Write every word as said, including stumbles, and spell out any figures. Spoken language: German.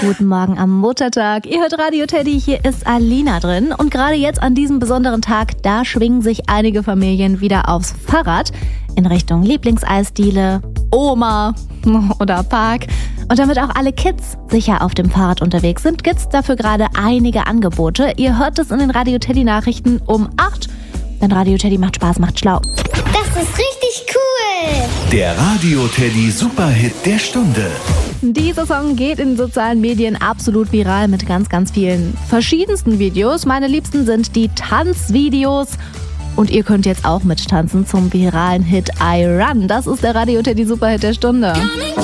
guten Morgen am Muttertag. Ihr hört Radio Teddy, hier ist Alina drin. Und gerade jetzt an diesem besonderen Tag, da schwingen sich einige Familien wieder aufs Fahrrad in Richtung Lieblingseisdiele, Oma oder Park. Und damit auch alle Kids sicher auf dem Fahrrad unterwegs sind, gibt's dafür gerade einige Angebote. Ihr hört es in den Radio Teddy Nachrichten um acht. Denn Radio Teddy macht Spaß, macht schlau. Das ist richtig cool. Der Radio Teddy Superhit der Stunde. Dieser Song geht in den sozialen Medien absolut viral mit ganz, ganz vielen verschiedensten Videos. Meine liebsten sind die Tanzvideos. Und ihr könnt jetzt auch mittanzen zum viralen Hit I Run. Das ist der Radio Teddy Superhit der Stunde.